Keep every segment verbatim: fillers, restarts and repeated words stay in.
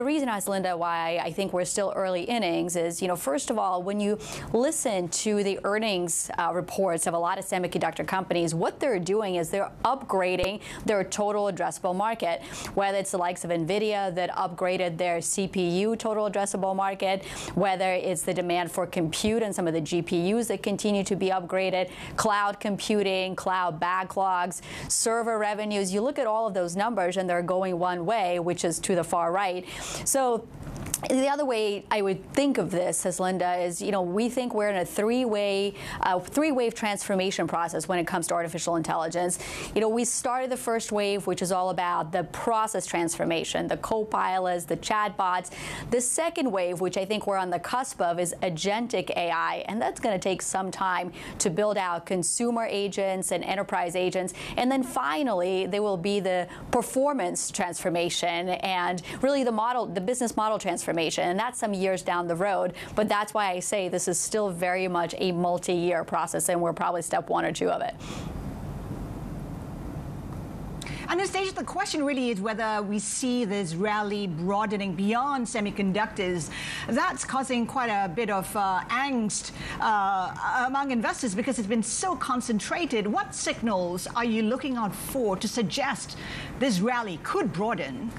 The reason, Linda, why I think we're still early innings is, you know, first of all, when you listen to the earnings uh, reports of a lot of semiconductor companies, what they're doing is they're upgrading their total addressable market, whether it's the likes of NVIDIA that upgraded their C P U total addressable market, whether it's the demand for compute and some of the G P Us that continue to be upgraded, cloud computing, cloud backlogs, server revenues. You look at all of those numbers and they're going one way, which is to the far right. So the other way I would think of this, as Linda, is, you know, we think we're in a three-way, uh, three-wave transformation process when it comes to artificial intelligence. You know, we started the first wave, which is all about the process transformation, the copilots, the chatbots. The second wave, which I think we're on the cusp of, is agentic A I, and that's going to take some time to build out consumer agents and enterprise agents. And then finally, there will be the performance transformation and really the model, the business model transformation. And that's some years down the road, but that's why I say this is still very much a multi-year process, and we're probably step one or two of it. Anastasia, the question really is whether we see this rally broadening beyond semiconductors. That's causing quite a bit of uh, angst uh, among investors because it's been so concentrated. What signals are you looking out for to suggest this rally could broaden?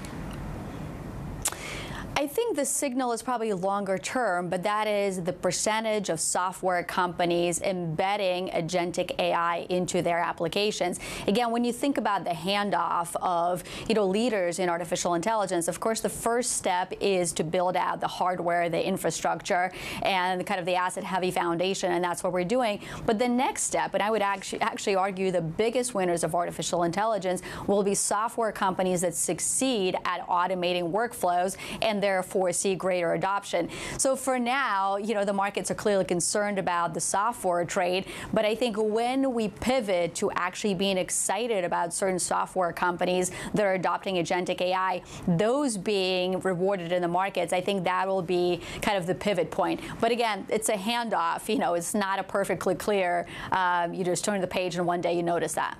I think the signal is probably longer term, but that is the percentage of software companies embedding agentic A I into their applications. Again, when you think about the handoff of, you know, leaders in artificial intelligence, of course, the first step is to build out the hardware, the infrastructure, and kind of the asset-heavy foundation, and that's what we're doing. But the next step, and I would actually actually argue the biggest winners of artificial intelligence will be software companies that succeed at automating workflows and therefore see greater adoption. So for now, you know, the markets are clearly concerned about the software trade, but I think when we pivot to actually being excited about certain software companies that are adopting agentic A I, those being rewarded in the markets, I think that will be kind of the pivot point. But again, it's a handoff. You know, it's not a perfectly clear, um, you just turn the page and one day you notice that.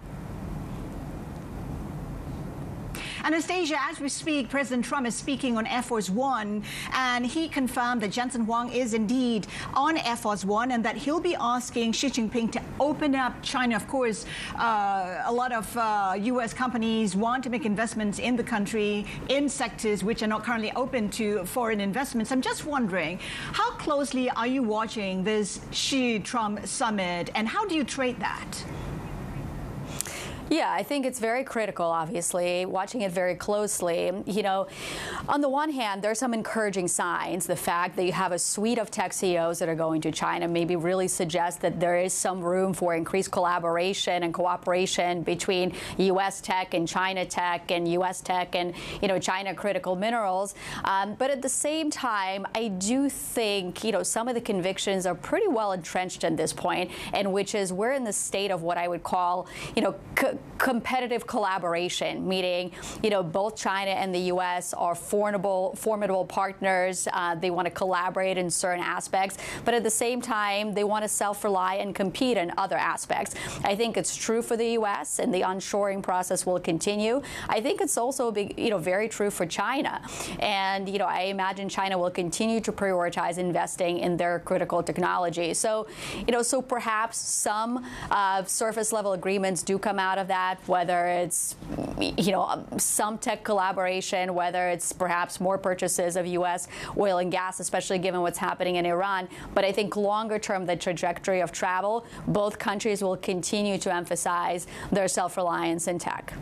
Anastasia, as we speak, President Trump is speaking on Air Force One, and he confirmed that Jensen Huang is indeed on Air Force One and that he'll be asking Xi Jinping to open up China. Of course, uh, a lot of uh, U S companies want to make investments in the country in sectors which are not currently open to foreign investments. I'm just wondering, how closely are you watching this Xi-Trump summit, and how do you trade that? Yeah, I think it's very critical, obviously, watching it very closely. You know, on the one hand, there are some encouraging signs. The fact that you have a suite of tech C E Os that are going to China maybe really suggests that there is some room for increased collaboration and cooperation between U S tech and China tech and U S tech and, you know, China critical minerals. Um, but at the same time, I do think, you know, some of the convictions are pretty well entrenched at this point, and which is we're in the state of what I would call, you know, co competitive collaboration, meaning, you know, both China and the U S are formidable, formidable partners. Uh, they want to collaborate in certain aspects, but at the same time, they want to self-rely and compete in other aspects. I think it's true for the U S, and the onshoring process will continue. I think it's also, big, you know, very true for China. And, you know, I imagine China will continue to prioritize investing in their critical technology. So, you know, so perhaps some uh, surface level agreements do come out of that, whether it's, you know, some tech collaboration, whether it's perhaps more purchases of U S oil and gas, especially given what's happening in Iran. But I think longer term, the trajectory of travel, both countries will continue to emphasize their self-reliance in tech.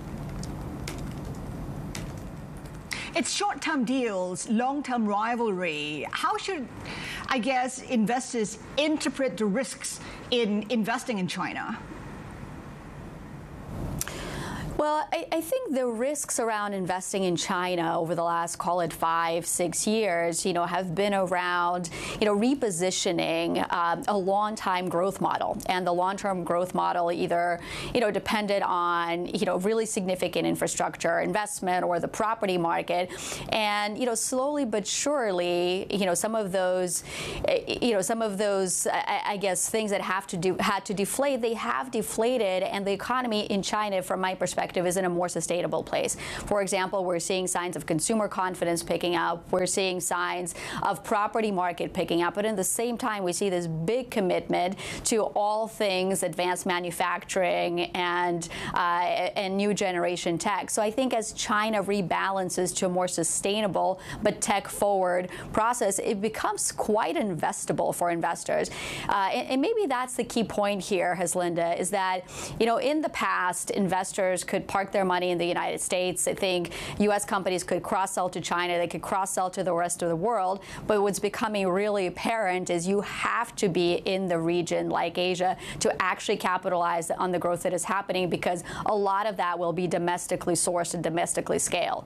It's short-term deals, long-term rivalry. How should, I guess, investors interpret the risks in investing in China? Well, I, I think the risks around investing in China over the last, call it five, six years, you know, have been around, you know, repositioning um, a long-time growth model. And the long-term growth model either, you know, depended on, you know, really significant infrastructure investment or the property market. And, you know, slowly but surely, you know, some of those, you know, some of those, I, I guess, things that have to do, had to deflate, they have deflated. And the economy in China, from my perspective, perspective is in a more sustainable place. For example, we're seeing signs of consumer confidence picking up. We're seeing signs of property market picking up. But at the same time, we see this big commitment to all things advanced manufacturing and, uh, and new generation tech. So I think as China rebalances to a more sustainable but tech-forward process, it becomes quite investable for investors. Uh, and, and maybe that's the key point here, Haslinda, is that, you know, in the past, investors could park their money in the United States. I think U S companies could cross-sell to China. They could cross-sell to the rest of the world. But what's becoming really apparent is you have to be in the region like Asia to actually capitalize on the growth that is happening, because a lot of that will be domestically sourced and domestically scaled.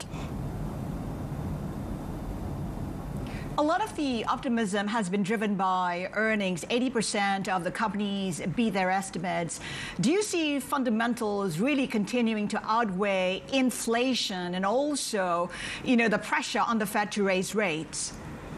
A lot of the optimism has been driven by earnings. eighty percent of the companies beat their estimates. Do you see fundamentals really continuing to outweigh inflation and also, you know, the pressure on the Fed to raise rates?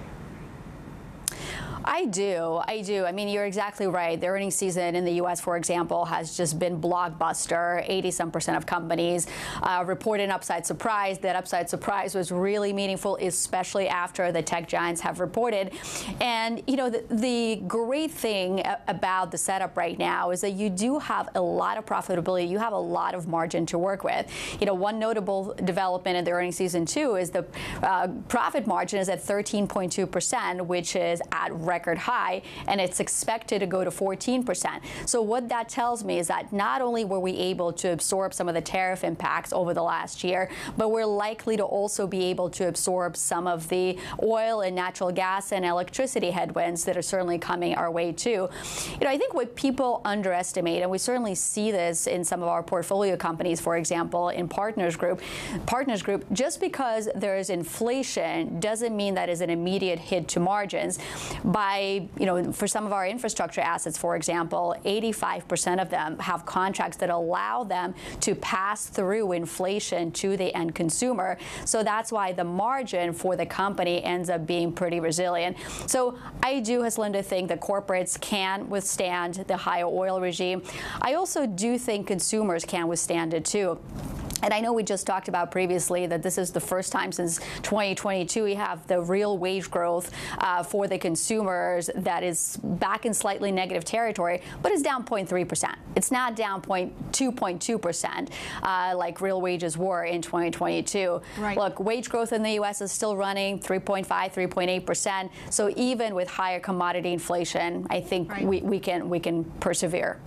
I do. I do. I mean, you're exactly right. The earnings season in the U S, for example, has just been blockbuster. eighty some percent of companies uh, report an upside surprise. That upside surprise was really meaningful, especially after the tech giants have reported. And, you know, the, the great thing about the setup right now is that you do have a lot of profitability. You have a lot of margin to work with. You know, one notable development in the earnings season, too, is the uh, profit margin is at thirteen point two percent, which is at record record high, and it's expected to go to fourteen percent. So what that tells me is that not only were we able to absorb some of the tariff impacts over the last year, but we're likely to also be able to absorb some of the oil and natural gas and electricity headwinds that are certainly coming our way too. You know, I think what people underestimate, and we certainly see this in some of our portfolio companies, for example, in Partners Group, Partners Group, just because there is inflation doesn't mean that is an immediate hit to margins. By, you know, for some of our infrastructure assets, for example, eighty-five percent of them have contracts that allow them to pass through inflation to the end consumer. So that's why the margin for the company ends up being pretty resilient. So I do, Haslinda, think that corporates can withstand the higher oil regime. I also do think consumers can withstand it too. And I know we just talked about previously that this is the first time since twenty twenty-two we have the real wage growth uh, for the consumers that is back in slightly negative territory, but it's down zero point three percent. It's not down two point two percent uh, like real wages were in twenty twenty-two. Right. Look, wage growth in the U S is still running three point five, three point eight percent. So even with higher commodity inflation, I think right. we, we can we can persevere.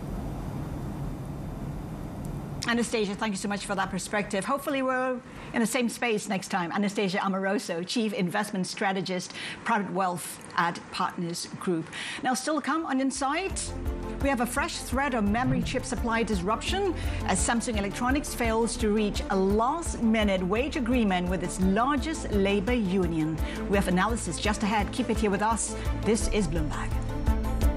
Anastasia, thank you so much for that perspective. Hopefully we're in the same space next time. Anastasia Amoroso, Chief Investment Strategist, Private Wealth at Partners Group. Now, still to come on Insight, we have a fresh threat of memory chip supply disruption as Samsung Electronics fails to reach a last-minute wage agreement with its largest labor union. We have analysis just ahead. Keep it here with us. This is Bloomberg.